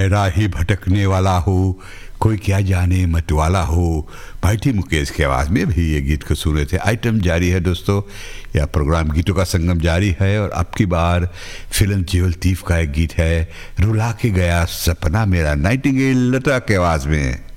मैं राही भटकने वाला हूँ, कोई क्या जाने मतवाला हो। भाईटी मुकेश की आवाज़ में भी ये गीत को सुन रहे थे। आइटम जारी है दोस्तों, यह प्रोग्राम गीतों का संगम जारी है और अब की बार फिल्म जेवल तीफ का एक गीत है, रुला के गया सपना मेरा, नाइटिंगेल लता की आवाज़ में।